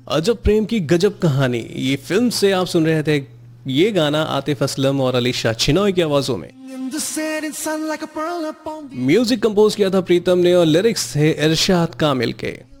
अजब प्रेम की गजब कहानी, ये फिल्म से आप सुन रहे थे ये गाना आतिफ असलम और अलीशा चिनॉय की आवाजों में। म्यूजिक कंपोज किया था प्रीतम ने और लिरिक्स थे इरशाद कामिल के।